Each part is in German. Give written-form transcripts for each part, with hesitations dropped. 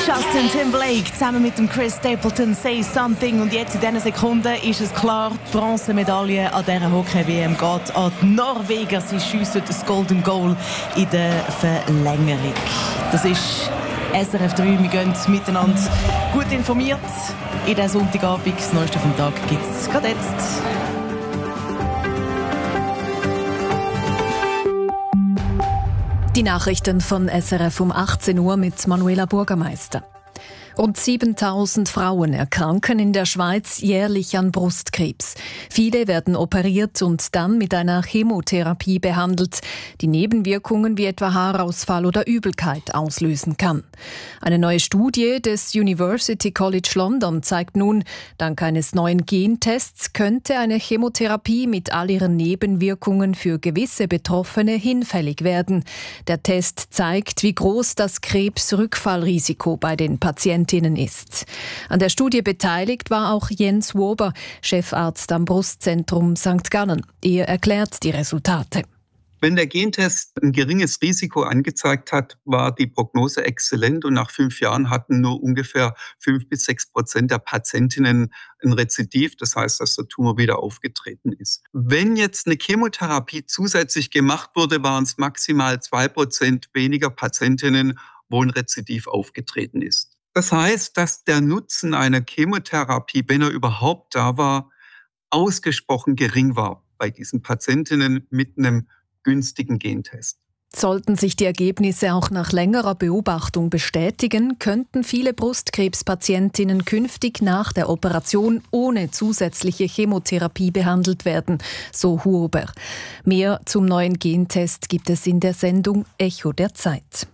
Justin Timberlake zusammen mit dem Chris Stapleton, Say Something. Und jetzt in diesen Sekunden ist es klar, die Bronzemedaille an dieser Hockey-WM geht an die Norweger. Sie schiessen das Golden Goal in der Verlängerung. Das ist SRF 3. Wir gehen miteinander gut informiert in diesen Sonntagabend. Das Neueste vom Tag gibt es gerade jetzt. Die Nachrichten von SRF um 18 Uhr mit Manuela Bürgermeister. Rund 7000 Frauen erkranken in der Schweiz jährlich an Brustkrebs. Viele werden operiert und dann mit einer Chemotherapie behandelt, die Nebenwirkungen wie etwa Haarausfall oder Übelkeit auslösen kann. Eine neue Studie des University College London zeigt nun, dank eines neuen Gentests könnte eine Chemotherapie mit all ihren Nebenwirkungen für gewisse Betroffene hinfällig werden. Der Test zeigt, wie groß das Krebsrückfallrisiko bei den Patienten ist. An der Studie beteiligt war auch Jens Wober, Chefarzt am Brustzentrum St. Gallen. Er erklärt die Resultate. Wenn der Gentest ein geringes Risiko angezeigt hat, war die Prognose exzellent und nach 5 Jahren hatten nur ungefähr 5-6% der Patientinnen ein Rezidiv, das heißt, dass der Tumor wieder aufgetreten ist. Wenn jetzt eine Chemotherapie zusätzlich gemacht wurde, waren es maximal 2% weniger Patientinnen, wo ein Rezidiv aufgetreten ist. Das heißt, dass der Nutzen einer Chemotherapie, wenn er überhaupt da war, ausgesprochen gering war bei diesen Patientinnen mit einem günstigen Gentest. Sollten sich die Ergebnisse auch nach längerer Beobachtung bestätigen, könnten viele Brustkrebspatientinnen künftig nach der Operation ohne zusätzliche Chemotherapie behandelt werden, so Huber. Mehr zum neuen Gentest gibt es in der Sendung Echo der Zeit.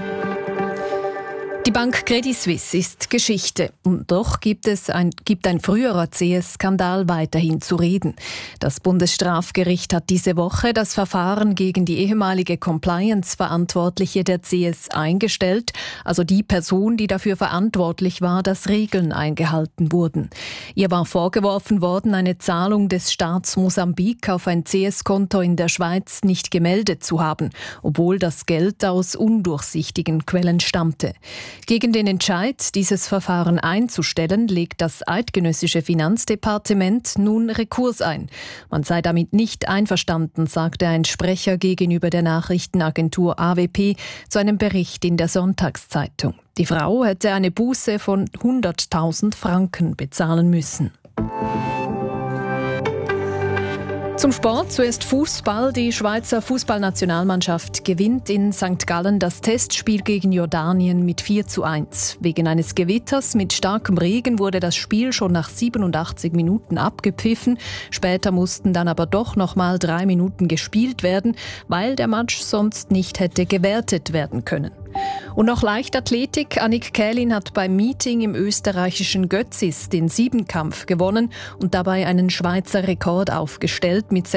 Die Bank Credit Suisse ist Geschichte. Und doch gibt ein früherer CS-Skandal weiterhin zu reden. Das Bundesstrafgericht hat diese Woche das Verfahren gegen die ehemalige Compliance-Verantwortliche der CS eingestellt, also die Person, die dafür verantwortlich war, dass Regeln eingehalten wurden. Ihr war vorgeworfen worden, eine Zahlung des Staats Mosambik auf ein CS-Konto in der Schweiz nicht gemeldet zu haben, obwohl das Geld aus undurchsichtigen Quellen stammte. Gegen den Entscheid, dieses Verfahren einzustellen, legt das eidgenössische Finanzdepartement nun Rekurs ein. Man sei damit nicht einverstanden, sagte ein Sprecher gegenüber der Nachrichtenagentur AWP zu einem Bericht in der Sonntagszeitung. Die Frau hätte eine Buße von 100.000 Franken bezahlen müssen. Zum Sport, zuerst Fußball. Die Schweizer Fußballnationalmannschaft gewinnt in St. Gallen das Testspiel gegen Jordanien mit 4:1. Wegen eines Gewitters mit starkem Regen wurde das Spiel schon nach 87 Minuten abgepfiffen. Später mussten dann aber doch noch mal 3 Minuten gespielt werden, weil der Match sonst nicht hätte gewertet werden können. Und noch Leichtathletik. Annik Kählin hat beim Meeting im österreichischen Götzis den Siebenkampf gewonnen und dabei einen Schweizer Rekord aufgestellt mit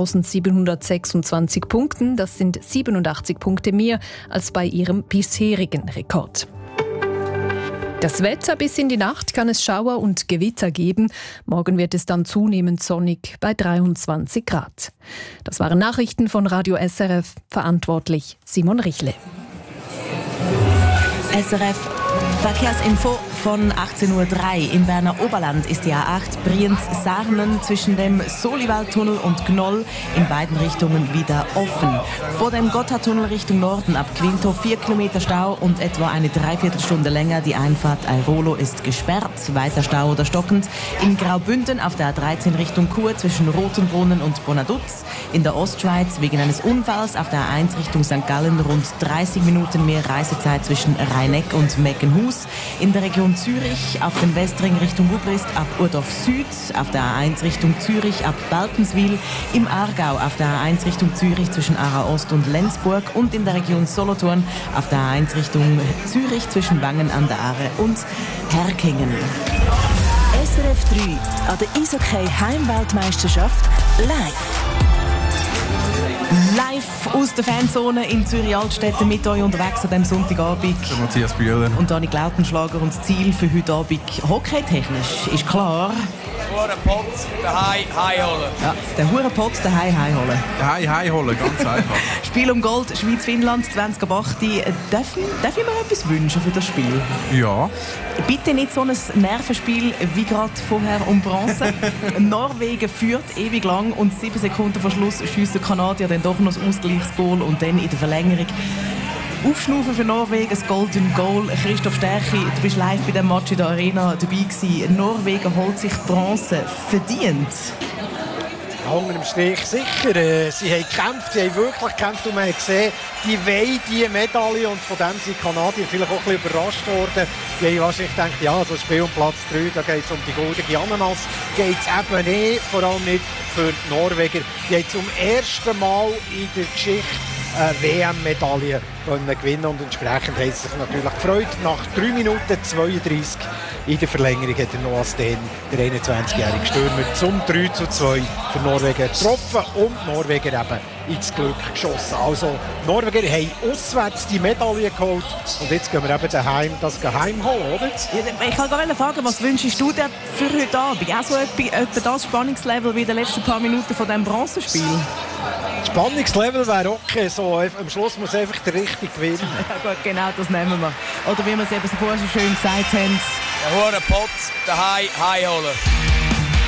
6.726 Punkten. Das sind 87 Punkte mehr als bei ihrem bisherigen Rekord. Das Wetter: bis in die Nacht kann es Schauer und Gewitter geben. Morgen wird es dann zunehmend sonnig bei 23 Grad. Das waren Nachrichten von Radio SRF. Verantwortlich Simon Richle. SRF Verkehrsinfo von 18:03 Uhr. Im Berner Oberland ist die A8 Brienz-Sarnen zwischen dem Soliwaldtunnel und Gnoll in beiden Richtungen wieder offen. Vor dem Gotthardtunnel Richtung Norden ab Quinto 4 Kilometer Stau und etwa eine Dreiviertelstunde länger. Die Einfahrt Airolo ist gesperrt. Weiter Stau oder stockend in Graubünden auf der A13 Richtung Chur zwischen Rotenbrunnen und Bonaduz. In der Ostschweiz wegen eines Unfalls auf der A1 Richtung St. Gallen rund 30 Minuten mehr Reisezeit zwischen Rheineck und Meckenhus. In der Region Zürich auf dem Westring Richtung Hubrist ab Urdorf Süd, auf der A1 Richtung Zürich ab Baltenswil, im Aargau auf der A1 Richtung Zürich zwischen Aarau Ost und Lenzburg und in der Region Solothurn auf der A1 Richtung Zürich zwischen Wangen an der Aare und Herkingen. SRF 3 an der Eishockey-Heimweltmeisterschaft live. Live aus der Fanzone in Zürich-Altstetten mit euch unterwegs an diesem Sonntagabend. Matthias Bühler. Und Dani Glautenschlager. Und das Ziel für heute Abend hockeytechnisch ist klar. Hurenpotz daheim heimholen. Ja, den Hurenpott daheim heimholen. Daheim heimholen, ganz einfach. Spiel um Gold, Schweiz-Finnland 2008. Darf ich mir etwas wünschen für das Spiel? Ja. Bitte nicht so ein Nervenspiel wie gerade vorher um Bronze. Norwegen führt ewig lang und 7 Sekunden vor Schluss schiessen die Kanadier dann doch noch das Ausgleichsgoal und dann in der Verlängerung. Aufschnaufen für Norwegen, das Golden Goal. Christoph Stärchi, du bist live bei dem Match in der Arena dabei gewesen. Norwegen holt sich Bronze. Verdient? Unter dem Strich sicher. Sie haben gekämpft, sie haben wirklich gekämpft und man hat gesehen, die wollen diese Medaille und von dem sind die Kanadier vielleicht auch ein bisschen überrascht worden. Die haben wahrscheinlich gedacht, ja, so Spiel um Platz 3, da geht es um die goldene Ananas. Geht es eben nicht, vor allem nicht für die Norweger. Die haben zum ersten Mal in der Geschichte eine WM-Medaille gewinnen und entsprechend haben sie sich natürlich gefreut. Nach 3 Minuten 32 in der Verlängerung hat Noah Steen, der 21-jährige Stürmer, zum 3:2 für Norwegen getroffen und Norweger eben ins Glück geschossen. Also Norweger haben auswärts die Medaille geholt und jetzt gehen wir eben daheim das Geheim holen, oder? Ja, ich wollte gerade fragen, was wünschst du dir für heute Abend? Auch so etwa das Spannungslevel wie in den letzten paar Minuten von diesem Bronzespiel? Das Spannungslevel wäre okay, so am Schluss muss einfach der Richtige gewinnen. Ja gut, genau das nehmen wir. Oder wie wir es eben vorher so schön gesagt haben. Den Hurenpotz daheim heimholen.